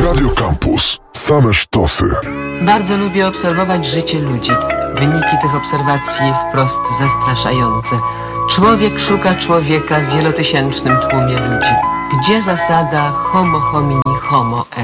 Radio Campus. Same sztosy. Bardzo lubię obserwować życie ludzi. Wyniki tych obserwacji wprost zastraszające. Człowiek szuka człowieka w wielotysięcznym tłumie ludzi. Gdzie zasada homo homini homo est?